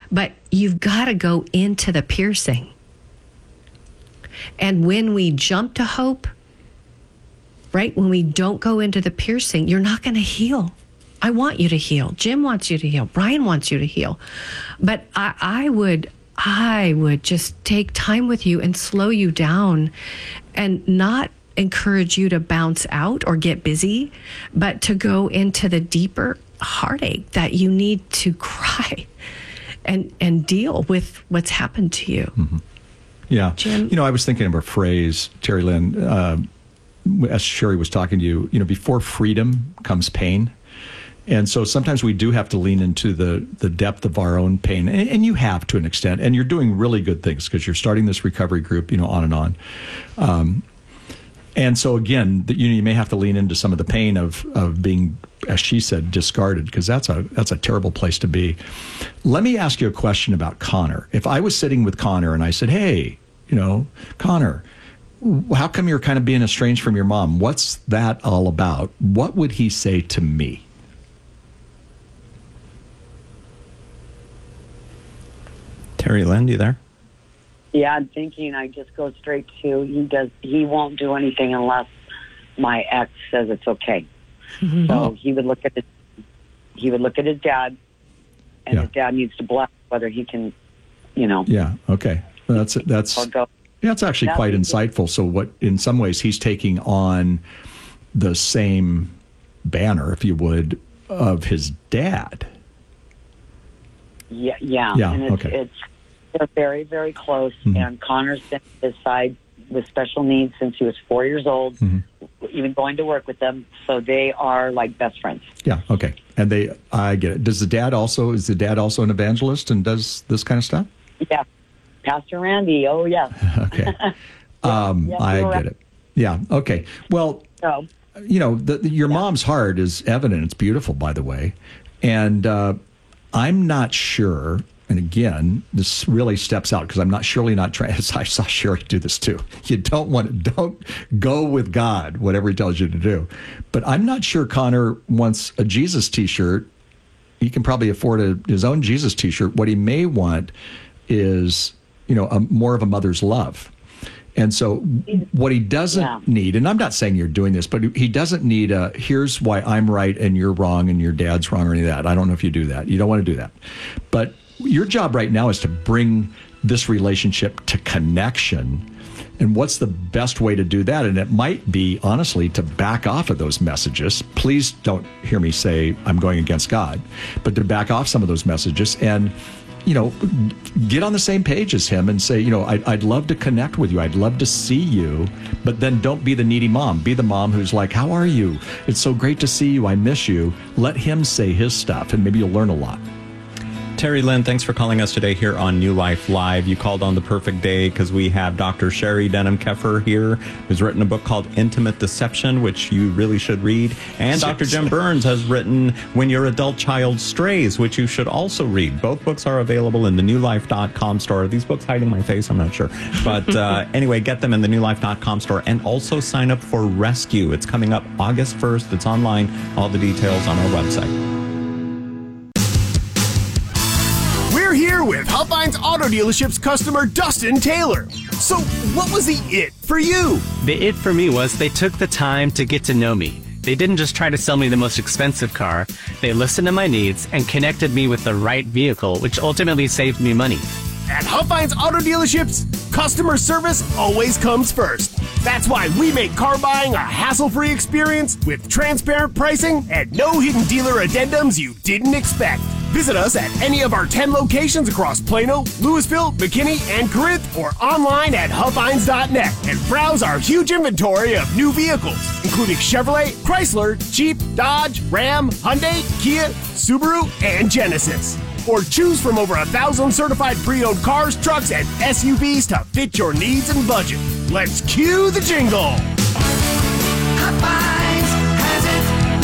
But you've got to go into the piercing. And when we jump to hope, right, when we don't go into the piercing, you're not going to heal. I want you to heal. Jim wants you to heal. Brian wants you to heal. But I would just take time with you and slow you down and not encourage you to bounce out or get busy, but to go into the deeper heartache that you need to cry and deal with what's happened to you. Mm-hmm. Yeah. Jim? I was thinking of a phrase, Terry Lynn, as Sherry was talking to you, before freedom comes pain. And so sometimes we do have to lean into the depth of our own pain. And you have to an extent. And you're doing really good things because you're starting this recovery group, on and on. And so, again, you may have to lean into some of the pain of being, as she said, discarded, because that's a terrible place to be. Let me ask you a question about Connor. If I was sitting with Connor and I said, hey, Connor, how come you're kind of being estranged from your mom? What's that all about? What would he say to me? Terry Lynn, you there? Yeah, I'm thinking I just go straight to he won't do anything unless my ex says it's okay. Mm-hmm. So he would look at his dad, and his dad needs to bless whether he can, Yeah, okay. That's actually quite insightful. So what, in some ways, he's taking on the same banner, if you would, of his dad. Yeah. And they're very, very close. Mm-hmm. And Connor's been his side with special needs since he was 4 years old, mm-hmm. even going to work with them. So they are like best friends. Yeah. Okay. And I get it. Is the dad also an evangelist and does this kind of stuff? Yeah. Pastor Randy. Oh, yeah. Okay. I get it. Yeah. Okay. Well, your mom's heart is evident. It's beautiful, by the way. And I'm not sure. And again, this really steps out because I'm surely not trying. I saw Sherry do this too. You don't go with God, whatever he tells you to do. But I'm not sure Connor wants a Jesus T-shirt. He can probably afford his own Jesus T-shirt. What he may want is, more of a mother's love. And so what he doesn't need, and I'm not saying you're doing this, but he doesn't need here's why I'm right and you're wrong and your dad's wrong or any of that. I don't know if you do that. You don't want to do that. But your job right now is to bring this relationship to connection. And what's the best way to do that? And it might be, honestly, to back off of those messages. Please don't hear me say I'm going against God, but to back off some of those messages and, get on the same page as him and say, I'd love to connect with you. I'd love to see you, but then don't be the needy mom. Be the mom who's like, how are you? It's so great to see you. I miss you. Let him say his stuff and maybe you'll learn a lot. Terry Lynn, thanks for calling us today here on New Life Live. You called on the perfect day because we have Dr. Sherry Denham-Keffer here, who's written a book called Intimate Deception, which you really should read. And Dr. Jim Burns has written When Your Adult Child Strays, which you should also read. Both books are available in the newlife.com store. Are these books hiding my face? I'm not sure. But anyway, get them in the newlife.com store and also sign up for Rescue. It's coming up August 1st. It's online. All the details on our website. We're here with Huffines Auto Dealership's customer, Dustin Taylor. So what was the it for you? The it for me was they took the time to get to know me. They didn't just try to sell me the most expensive car. They listened to my needs and connected me with the right vehicle, which ultimately saved me money. At Huffines Auto Dealerships, customer service always comes first. That's why we make car buying a hassle-free experience with transparent pricing and no hidden dealer addendums you didn't expect. Visit us at any of our 10 locations across Plano, Louisville, McKinney, and Corinth, or online at Huffines.net and browse our huge inventory of new vehicles, including Chevrolet, Chrysler, Jeep, Dodge, Ram, Hyundai, Kia, Subaru, and Genesis. Or choose from over 1,000 certified pre-owned cars, trucks, and SUVs to fit your needs and budget. Let's cue the jingle. Huffines has it.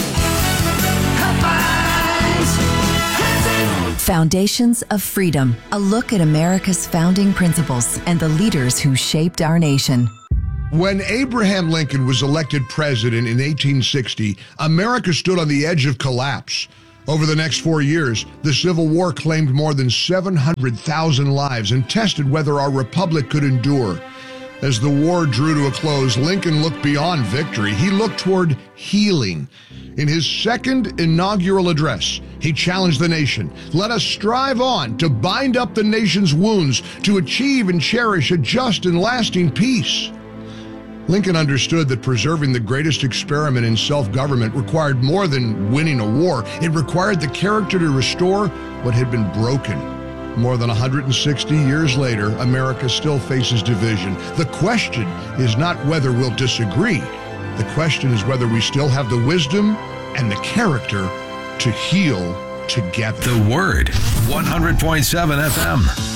Huffines has it. Foundations of Freedom, a look at America's founding principles and the leaders who shaped our nation. When Abraham Lincoln was elected president in 1860, America stood on the edge of collapse. Over the next 4 years, the Civil War claimed more than 700,000 lives and tested whether our republic could endure. As the war drew to a close, Lincoln looked beyond victory. He looked toward healing. In his second inaugural address, he challenged the nation. Let us strive on to bind up the nation's wounds, to achieve and cherish a just and lasting peace. Lincoln understood that preserving the greatest experiment in self-government required more than winning a war. It required the character to restore what had been broken. More than 160 years later, America still faces division. The question is not whether we'll disagree. The question is whether we still have the wisdom and the character to heal together. The Word, 100.7 FM.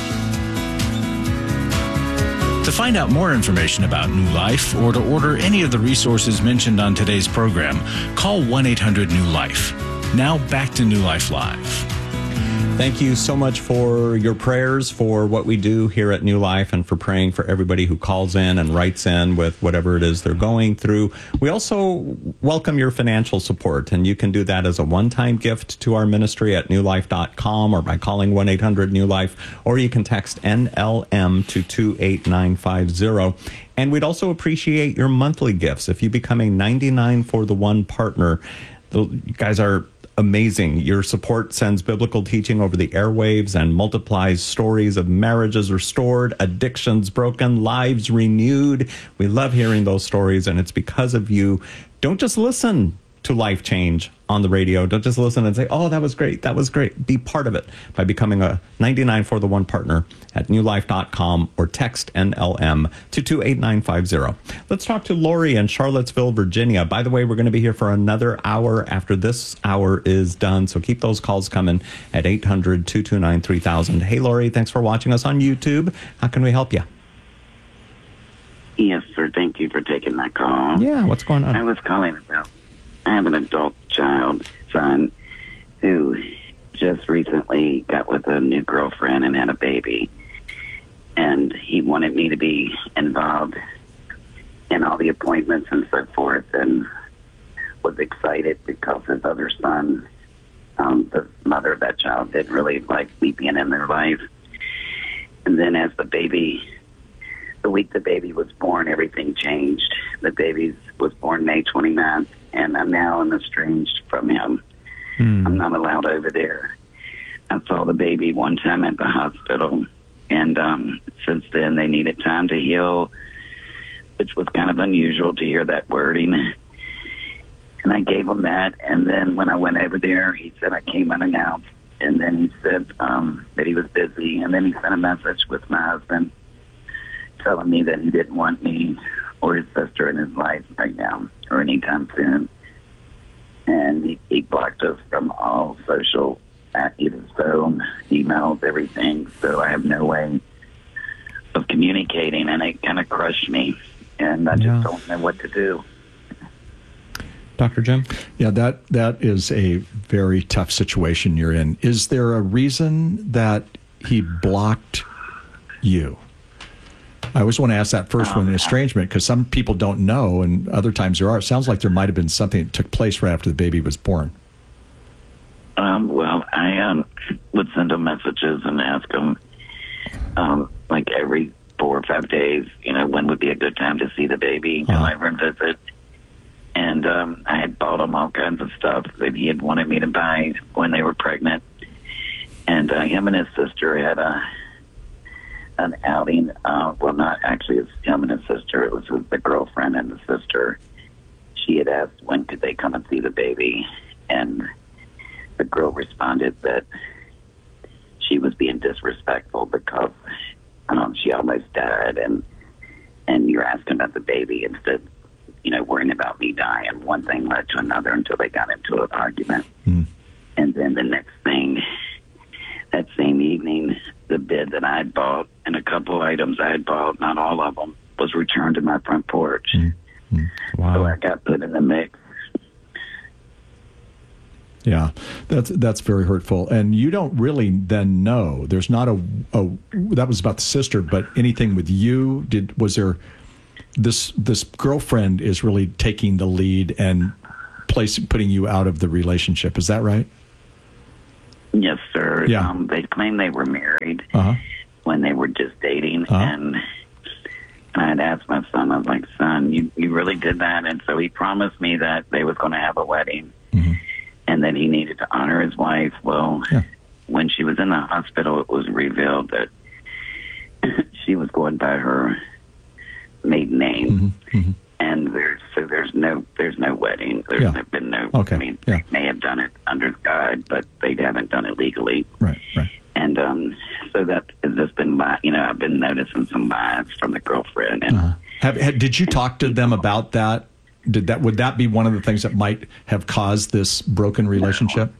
To find out more information about New Life or to order any of the resources mentioned on today's program, call 1-800-NEW-LIFE. Now back to New Life Live. Thank you so much for your prayers for what we do here at New Life and for praying for everybody who calls in and writes in with whatever it is they're going through. We also welcome your financial support, and you can do that as a one-time gift to our ministry at newlife.com or by calling 1-800-NEW-LIFE, or you can text NLM to 28950. And we'd also appreciate your monthly gifts. If you become a 99 for the One partner, you guys are amazing. Your support sends biblical teaching over the airwaves and multiplies stories of marriages restored, addictions broken, lives renewed. We love hearing those stories, and it's because of you. Don't just listen to Life Change on the radio. Don't just listen and say, oh, that was great. That was great. Be part of it by becoming a 99 for the One partner at newlife.com or text NLM to 28950. Let's talk to Lori in Charlottesville, Virginia. By the way, we're going to be here for another hour after this hour is done, so keep those calls coming at 800-229-3000. Hey, Lori, thanks for watching us on YouTube. How can we help you? Yes, sir. Thank you for taking my call. Yeah, what's going on? I was calling about, I have an adult son who just recently got with a new girlfriend and had a baby. And he wanted me to be involved in all the appointments and so forth, and was excited because his other son, the mother of that child, didn't really like me being in their life. And then as the week the baby was born, everything changed. The baby was born May 29th, and I'm now estranged from him. I'm not allowed over there. I saw the baby one time at the hospital, and since then they needed time to heal, which was kind of unusual to hear that wording. And I gave him that, and then when I went over there, he said I came unannounced, and then he said that he was busy, and then he sent a message with my husband telling me that he didn't want me or his sister in his life right now or anytime soon. And he blocked us from all social, either phone, emails, everything. So I have no way of communicating, and it kind of crushed me. And I just don't know what to do. Dr. Jim? Yeah, that is a very tough situation you're in. Is there a reason that he blocked you? I always want to ask that first when estrangement, because some people don't know, and other times there are. It sounds like there might have been something that took place right after the baby was born. Well, I would send him messages and ask him, like every 4 or 5 days, when would be a good time to see the baby, over and visit. And I had bought him all kinds of stuff that he had wanted me to buy when they were pregnant. And him and his sister had an outing. Well, not actually, it's him and his sister. It was the girlfriend and the sister. She had asked when could they come and see the baby, and the girl responded that she was being disrespectful because she almost died, and you're asking about the baby instead, worrying about me dying. One thing led to another until they got into an argument. And then the next thing, that same evening, the bed that I had bought and a couple items I had bought, not all of them, was returned to my front porch. Wow. So I got put in the mix. Yeah, that's very hurtful. And you don't really then know. There's not that was about the sister, but anything with you? Was there this girlfriend is really taking the lead and putting you out of the relationship? Is that right? Yes, sir. Yeah. They claim they were married Uh-huh. when they were just dating, Uh-huh. and I had asked my son, I was like, son, you really did that? And so he promised me that they was going to have a wedding and that he needed to honor his wife. Well, when she was in the hospital, it was revealed that she was going by her maiden name. And there's no wedding. There's been no. Okay. I mean, they may have done it under God, but they haven't done it legally. Right. And so that has just been, I've been noticing some bias from the girlfriend. And Did you talk to them about that? Would that be one of the things that might have caused this broken relationship?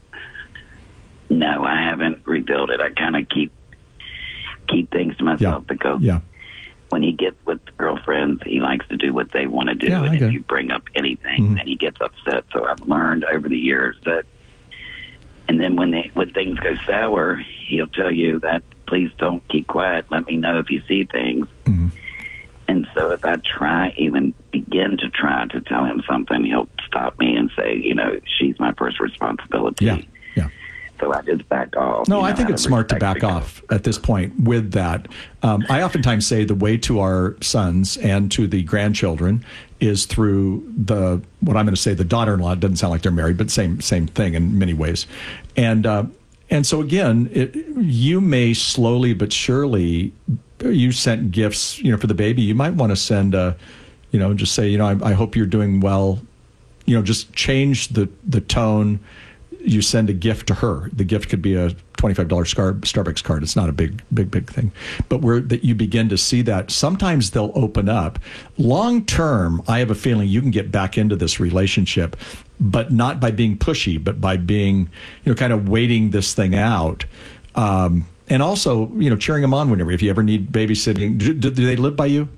No, I haven't rebuilt it. I kind of keep things to myself because when he gets with girlfriends, he likes to do what they want to do. Yeah, and I get if it. you bring up anything, then he gets upset. So I've learned over the years that, and then when things go sour, he'll tell you that, please don't keep quiet. Let me know if you see things. And so if I even begin to try to tell him something, he'll stop me and say, she's my first responsibility. Yeah. So I just back off. No, I think it's smart to back off at this point with that. I oftentimes say the way to our sons and to the grandchildren is through what I'm going to say, the daughter-in-law. It doesn't sound like they're married, but same thing in many ways. And so again, you may slowly but surely, you sent gifts, for the baby. You might want to send just say, I hope you're doing well. Just change the tone. You send a gift to her. The gift could be a $25 Starbucks card. It's not a big thing. But that you begin to see that sometimes they'll open up. Long term, I have a feeling you can get back into this relationship, but not by being pushy, but by being, kind of waiting this thing out. And also, cheering them on whenever, if you ever need babysitting. Do they live by you?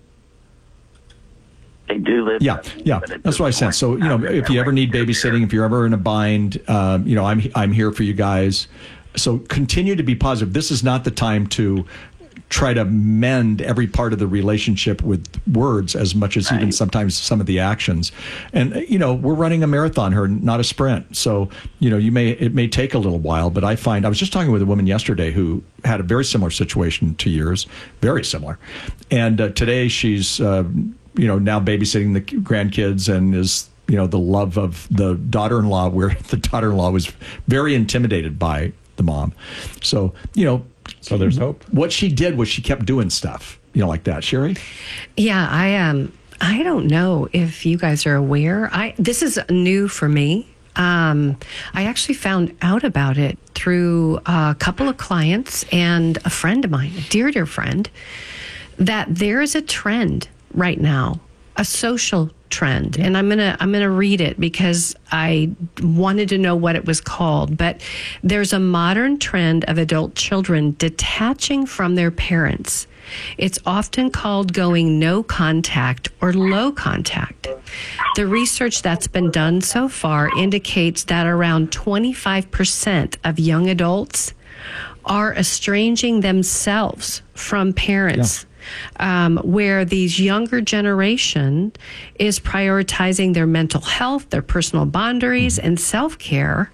They do live. Yeah. That's what I said. So, if you ever need babysitting, if you're ever in a bind, I'm here for you guys. So continue to be positive. This is not the time to try to mend every part of the relationship with words as much as even sometimes some of the actions. And, we're running a marathon here, not a sprint. So, it may take a little while, but I was just talking with a woman yesterday who had a very similar situation to yours, very similar. And today she's, now babysitting the grandkids and is, the love of the daughter-in-law, where the daughter-in-law was very intimidated by the mom. So, so there's hope. What she did was she kept doing stuff, like that. Sherry? Yeah, I don't know if you guys are aware. This is new for me. I actually found out about it through a couple of clients and a friend of mine, a dear friend, that there is a trend right now, a social trend, and I'm gonna read it because I wanted to know what it was called. But there's a modern trend of adult children detaching from their parents. It's often called going no contact or low contact. The research that's been done so far indicates that around 25% of young adults are estranging themselves from parents. Where these younger generation is prioritizing their mental health, their personal boundaries, and self-care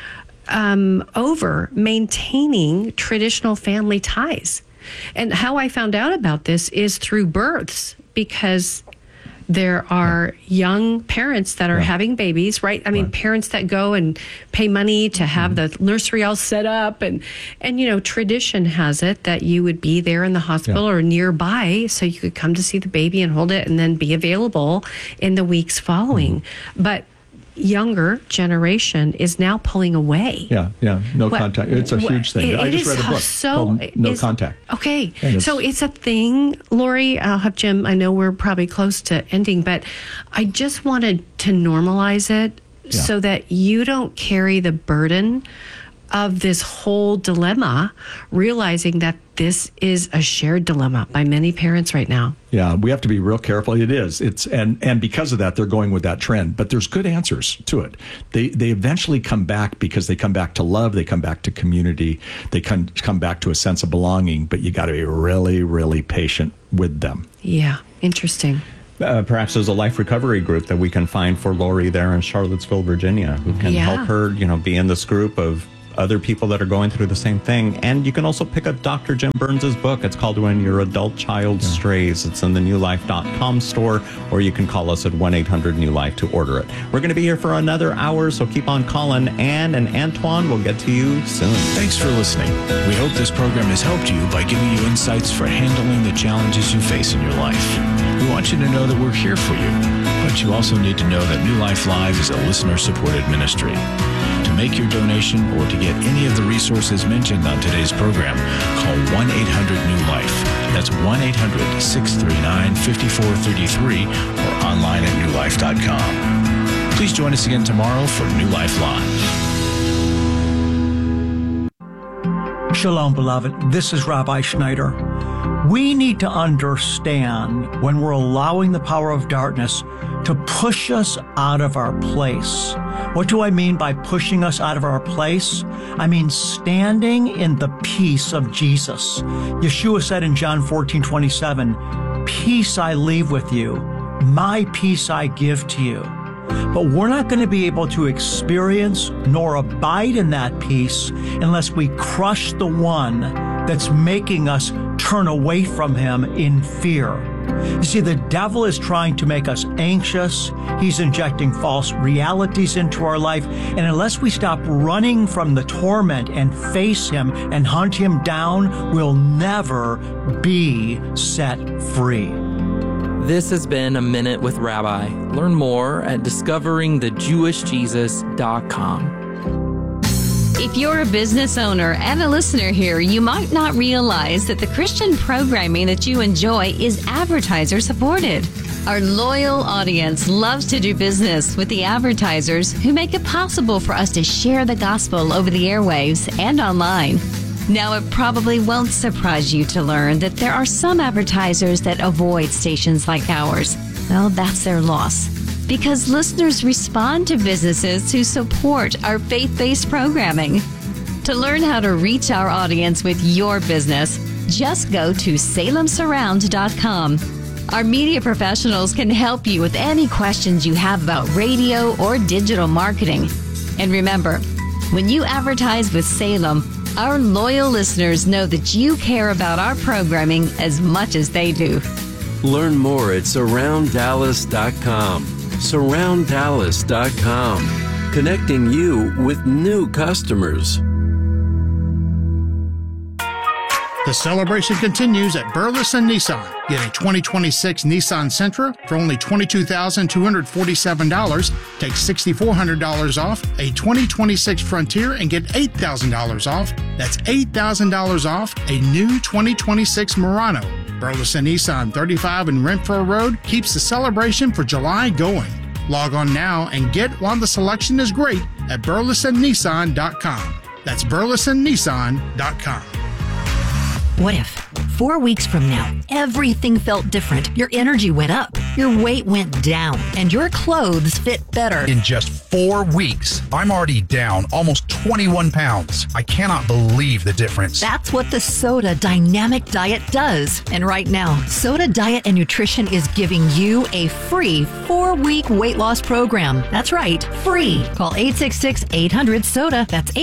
over maintaining traditional family ties. And how I found out about this is through births, because there are young parents that are having babies, right? I mean, parents that go and pay money to have the nursery all set up. And tradition has it that you would be there in the hospital or nearby so you could come to see the baby and hold it and then be available in the weeks following. But younger generation is now pulling away. No contact. It's a huge thing. I just read a book called No Contact. Okay, so it's a thing. Lori, I'll have Jim, I know we're probably close to ending, but I just wanted to normalize it so that you don't carry the burden of this whole dilemma, realizing that this is a shared dilemma by many parents right now. Yeah, we have to be real careful. It is. And because of that, they're going with that trend. But there's good answers to it. They eventually come back because they come back to love. They come back to community. They come back to a sense of belonging. But you got to be really, really patient with them. Yeah, interesting. Perhaps there's a life recovery group that we can find for Lori there in Charlottesville, Virginia, who can help her, be in this group of other people that are going through the same thing. And you can also pick up Dr. Jim Burns' book. It's called When Your Adult Child Strays. It's in the newlife.com store, or you can call us at 1-800-NEW-LIFE to order it. We're going to be here for another hour, so keep on calling. Ann and Antoine will get to you soon. Thanks for listening. We hope this program has helped you by giving you insights for handling the challenges you face in your life. We want you to know that we're here for you, but you also need to know that New Life Live is a listener-supported ministry. To make your donation or to get any of the resources mentioned on today's program, call 1-800-NEW-LIFE. That's 1-800-639-5433 or online at newlife.com. Please join us again tomorrow for New Life Live. Shalom, beloved. This is Rabbi Schneider. We need to understand when we're allowing the power of darkness to push us out of our place. What do I mean by pushing us out of our place? I mean standing in the peace of Jesus. Yeshua said in John 14:27, "Peace I leave with you, my peace I give to you." But we're not going to be able to experience nor abide in that peace unless we crush the one that's making us turn away from him in fear. You see, the devil is trying to make us anxious. He's injecting false realities into our life. And unless we stop running from the torment and face him and hunt him down, we'll never be set free. This has been A Minute with Rabbi. Learn more at discoveringthejewishjesus.com. If you're a business owner and a listener here, you might not realize that the Christian programming that you enjoy is advertiser supported. Our loyal audience loves to do business with the advertisers who make it possible for us to share the gospel over the airwaves and online. Now, it probably won't surprise you to learn that there are some advertisers that avoid stations like ours. Well, that's their loss, because listeners respond to businesses who support our faith-based programming. To learn how to reach our audience with your business, just go to salemsurround.com. Our media professionals can help you with any questions you have about radio or digital marketing. And remember, when you advertise with Salem, our loyal listeners know that you care about our programming as much as they do. Learn more at surrounddallas.com. surrounddallas.com, connecting you with new customers. The celebration continues at Burleson Nissan. Get a 2026 Nissan Sentra for only $22,247. Take $6,400 off a 2026 Frontier and get $8,000 off. That's $8,000 off a new 2026 Murano. Burleson Nissan, 35 and Renfro Road, keeps the celebration for July going. Log on now and get while the selection is great at burlesonnissan.com. That's burlesonnissan.com. What if 4 weeks from now, everything felt different, your energy went up, your weight went down, and your clothes fit better? In just 4 weeks, I'm already down almost 21 pounds. I cannot believe the difference. That's what the Soda Dynamic Diet does. And right now, Soda Diet and Nutrition is giving you a free 4-week weight loss program. That's right, free. Call 866-800-SODA. That's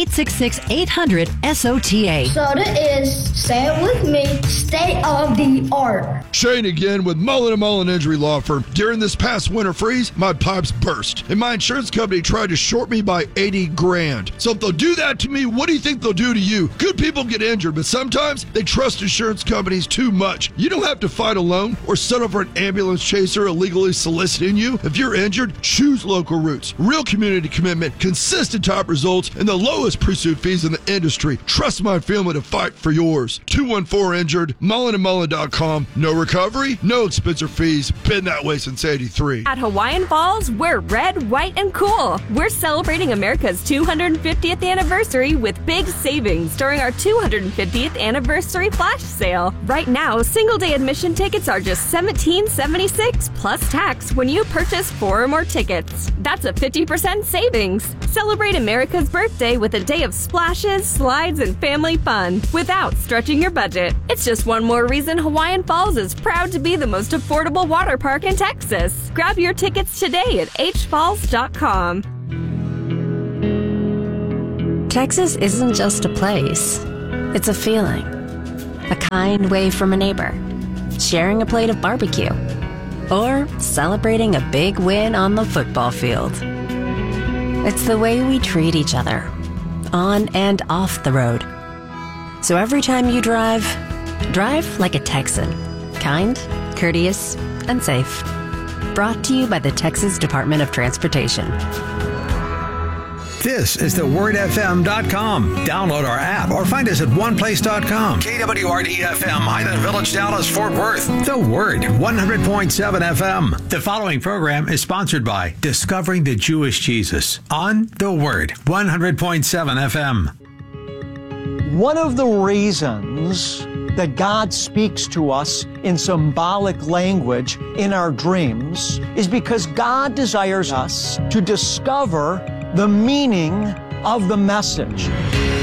866-800-SOTA. Soda is, say it with me, state of the art. Shane again with Mullen & Mullen Injury Law Firm. During this past winter freeze, my pipes burst, and my insurance company tried to short me by $80,000. So if they'll do that to me, what do you think they'll do to you? Good people get injured, but sometimes they trust insurance companies too much. You don't have to fight alone or settle for an ambulance chaser illegally soliciting you. If you're injured, choose local routes. Real community commitment, consistent top results, and the lowest pre-suit fees in the industry. Trust my family to fight for yours. 214-INJURED, mullenandmullen.com. No recovery, no expense or fees. Been that way since 83. At Hawaiian Falls, we're red, white, and cool. We're celebrating America's 250th anniversary with big savings during our 250th anniversary flash sale. Right now, single-day admission tickets are just $17.76 plus tax when you purchase 4 or more tickets. That's a 50% savings. Celebrate America's birthday with a day of splashes, slides, and family fun without stretching your budget. It's just one more reason Hawaiian Falls is proud to be the most affordable water park in Texas. Grab your tickets today at hfalls.com. Texas isn't just a place, it's a feeling. A kind wave from a neighbor, sharing a plate of barbecue, or celebrating a big win on the football field. It's the way we treat each other, on and off the road. So every time you drive like a Texan. Kind, courteous, and safe. Brought to you by the Texas Department of Transportation. This is thewordfm.com. Download our app or find us at oneplace.com. KWRD-FM, Highland Village, Dallas, Fort Worth. The Word, 100.7 FM. The following program is sponsored by Discovering the Jewish Jesus on The Word, 100.7 FM. One of the reasons that God speaks to us in symbolic language in our dreams is because God desires us to discover the meaning of the message.